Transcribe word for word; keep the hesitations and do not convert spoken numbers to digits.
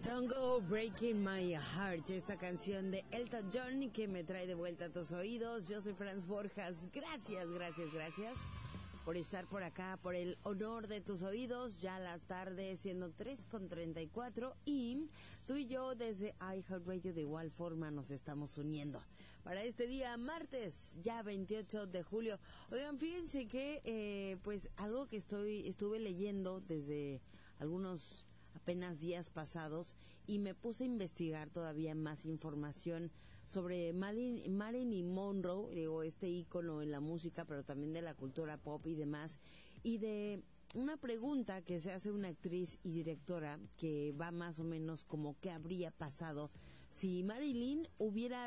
Don't Go Breaking My Heart, esta canción de Elton John que me trae de vuelta a tus oídos. Yo soy Franz Borjas, gracias, gracias, gracias por estar por acá, por el honor de tus oídos. Ya las tardes siendo tres con treinta y cuatro y tú y yo desde iHeartRadio de igual forma nos estamos uniendo para este día martes, ya veintiocho de julio. Oigan, fíjense que eh, pues algo que estoy estuve leyendo desde algunos apenas días pasados y me puse a investigar todavía más información sobre Marilyn, Marilyn Monroe, digo, este ícono en la música, pero también de la cultura pop y demás, y de una pregunta que se hace una actriz y directora que va más o menos como qué habría pasado si Marilyn hubiera